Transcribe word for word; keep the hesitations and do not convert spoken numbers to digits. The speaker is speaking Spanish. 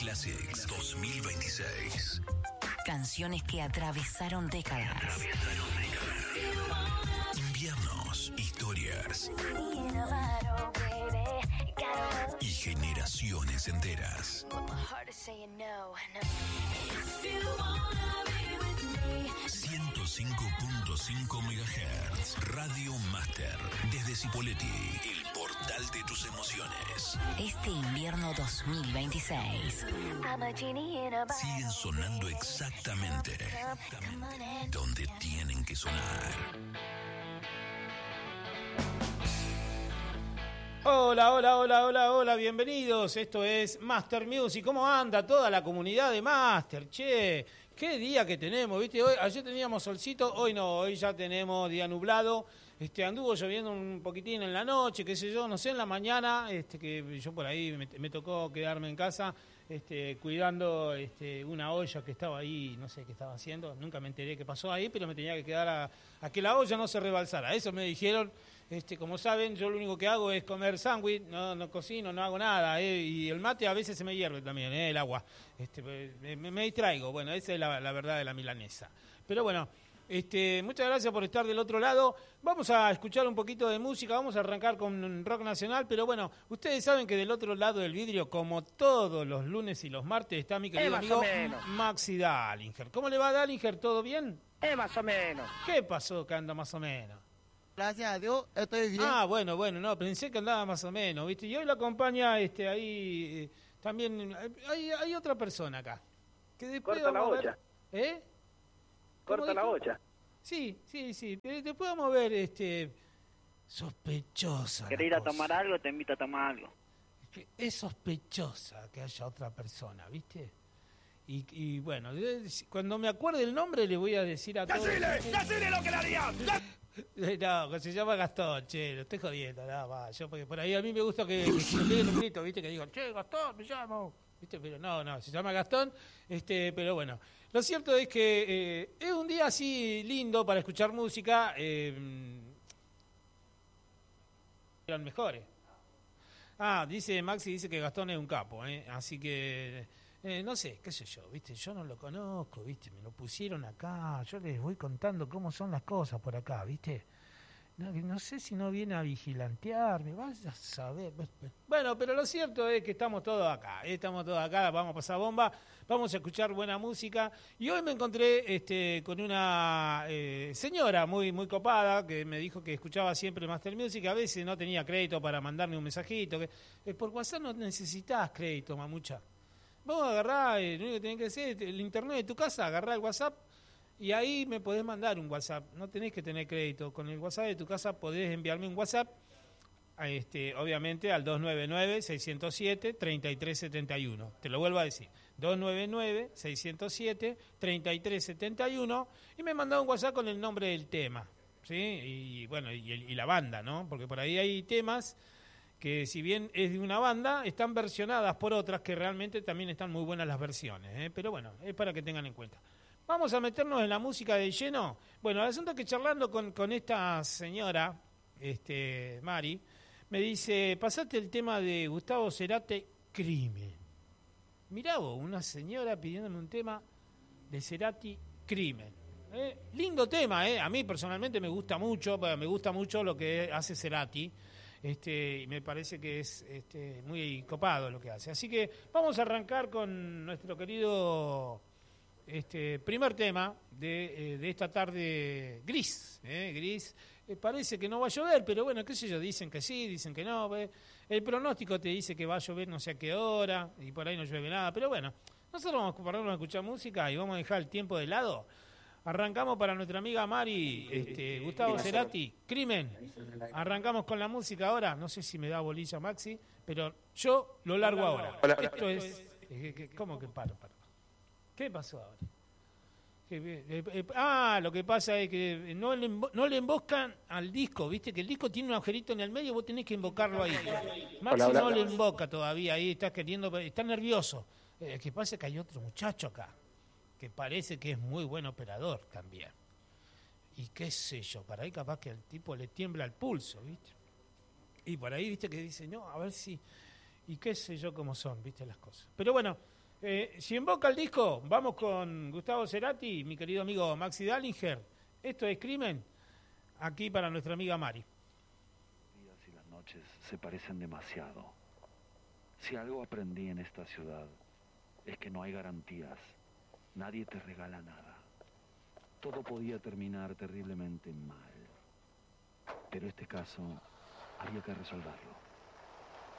Classics dos mil veintiséis. Canciones que atravesaron décadas. Atravesaron décadas. Inviernos, historias. Y generaciones enteras. ciento cinco punto cinco megahertz. Radio Master. Desde Cipolletti, el portal de tus emociones. Este invierno dos mil veintiséis. Siguen sonando exactamente, exactamente donde tienen que sonar. Hola, hola, hola, hola, hola, bienvenidos. Esto es Master Music. ¿Cómo anda toda la comunidad de Master? Che, qué día que tenemos, ¿viste? Hoy, ayer teníamos solcito, hoy no, hoy ya tenemos día nublado. Este, anduvo lloviendo un poquitín en la noche, qué sé yo, no sé, en la mañana, este, que yo por ahí me, me tocó quedarme en casa, este, cuidando este, una olla que estaba ahí, no sé qué estaba haciendo, nunca me enteré qué pasó ahí, pero me tenía que quedar a, a que la olla no se rebalsara. Eso me dijeron. Este, como saben, yo lo único que hago es comer sándwich, no, no cocino, no hago nada, eh, y el mate a veces se me hierve también, eh, el agua, este, me, me distraigo, bueno, esa es la, la verdad de la milanesa. Pero bueno, este, muchas gracias por estar del otro lado. Vamos a escuchar un poquito de música, vamos a arrancar con rock nacional, pero bueno, ustedes saben que del otro lado del vidrio, como todos los lunes y los martes, está mi querido eh, amigo Maxi Dallinger. ¿Cómo le va, Dallinger? ¿Todo bien? Eh, más o menos. ¿Qué pasó que anda más o menos? Gracias a Dios, estoy bien. Ah, bueno, bueno, no, pensé que andaba más o menos, ¿viste? Y hoy lo acompaña este, ahí, eh, también, hay, hay otra persona acá. Que después Corta la vamos a ver- olla. ¿Eh? Corta la dijo? olla. Sí, sí, sí. Eh, Después vamos a ver, este, sospechosa. ¿Querés ir la a tomar cosa. algo? Te invito a tomar algo. Que Es sospechosa que haya otra persona, ¿viste? Y, y bueno, de- cuando me acuerde el nombre le voy a decir a todos. ¡Decile lo que le haría! No, que se llama Gastón, che, lo estoy jodiendo, nada más. Yo, porque por ahí a mí me gusta que, que se me peguen un grito, ¿viste? Que digan, che, Gastón, me llamo. ¿Viste? Pero no, no, se llama Gastón. Este, pero bueno, lo cierto es que eh, es un día así lindo para escuchar música. Eh, eran mejores. Ah, dice Maxi, dice que Gastón es un capo, ¿eh? Así que, eh, no sé, qué sé yo, ¿viste? Yo no lo conozco, ¿viste? Me lo pusieron acá, yo les voy contando cómo son las cosas por acá, ¿viste? No, no sé si no viene a vigilantear, me vas a saber. Bueno, pero lo cierto es que estamos todos acá, ¿eh? Estamos todos acá, vamos a pasar bomba, vamos a escuchar buena música. Y hoy me encontré este, con una eh, señora muy muy copada que me dijo que escuchaba siempre Master Music, a veces no tenía crédito para mandarme un mensajito. Que, eh, por WhatsApp no necesitas crédito, mamucha. Vos agarrá, eh, lo único que tenés que hacer, el internet de tu casa, agarrá el WhatsApp. Y ahí me podés mandar un WhatsApp, no tenés que tener crédito. Con el WhatsApp de tu casa podés enviarme un WhatsApp, a este, obviamente al dos nueve nueve, seis cero siete, tres tres siete uno. Te lo vuelvo a decir, dos nueve nueve, seis cero siete, tres tres siete uno. Y me mandá un WhatsApp con el nombre del tema, ¿sí? Y bueno, y, y la banda, ¿no? Porque por ahí hay temas que si bien es de una banda, están versionadas por otras que realmente también están muy buenas las versiones, ¿eh? Pero bueno, es para que tengan en cuenta. Vamos a meternos en la música de lleno. Bueno, el asunto es que charlando con, con esta señora, este, Mari, me dice, pasaste el tema de Gustavo Cerati, Crimen. Mirá vos, una señora pidiéndome un tema de Cerati, Crimen. Eh, lindo tema, eh. A mí personalmente me gusta mucho, me gusta mucho lo que hace Cerati. Este, y me parece que es este, muy copado lo que hace. Así que vamos a arrancar con nuestro querido... Este primer tema de, eh, de esta tarde gris, eh, gris. Eh, parece que no va a llover, pero bueno, qué sé yo, dicen que sí, dicen que no. Eh. El pronóstico te dice que va a llover no sé a qué hora y por ahí no llueve nada, pero bueno, nosotros vamos a pararnos a escuchar música y vamos a dejar el tiempo de lado. Arrancamos para nuestra amiga Mari, este, Gustavo Cerati, Crimen. Arrancamos con la música ahora, no sé si me da bolilla Maxi, pero yo lo largo ahora. Esto es, eh, ¿cómo que paro, paro? ¿Qué pasó ahora? Que, eh, eh, ah, lo que pasa es que no le, no le emboscan al disco, ¿viste? Que el disco tiene un agujerito en el medio, vos tenés que invocarlo ahí. Maxi no le invoca todavía, ahí está queriendo, está nervioso. Eh, que pasa que hay otro muchacho acá, que parece que es muy buen operador también. Y qué sé yo, para ahí capaz que al tipo le tiembla el pulso, ¿viste? Y por ahí, ¿viste? Que dice, no, a ver si... Y qué sé yo cómo son, ¿viste? Las cosas. Pero bueno... Eh, si invoca el disco, vamos con Gustavo Cerati, mi querido amigo Maxi Dallinger. Esto es Crimen, aquí para nuestra amiga Mari. Los días y las noches se parecen demasiado. Si algo aprendí en esta ciudad es que no hay garantías. Nadie te regala nada. Todo podía terminar terriblemente mal. Pero este caso había que resolverlo.